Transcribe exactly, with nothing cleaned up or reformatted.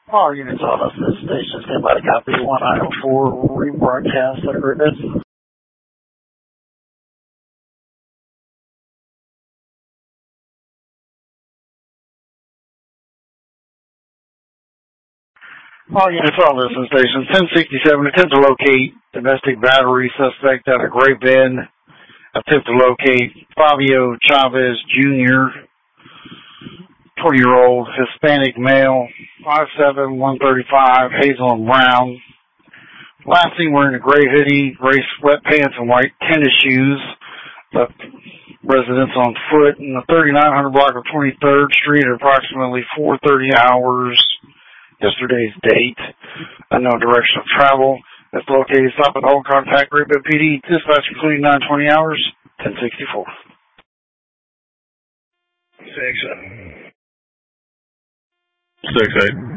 All units on us this station, stand by to copy one nine oh four rebroadcast agreement. All units on this station, ten sixty-seven, attempt to locate domestic battery suspect out of Great Bend. Attempt to locate Fabio Chavez Junior, twenty-year-old Hispanic male, five seven, one thirty-five, hazel and brown. Last seen wearing a gray hoodie, gray sweatpants, and white tennis shoes. Left residence on foot in the thirty-nine hundred block of twenty-third Street at approximately four thirty hours. Yesterday's date. Unknown direction of travel. That's located. Stop and hold. Contact Great Bend P D. Dispatch including nine twenty hours. ten sixty-four. Six. Six eight.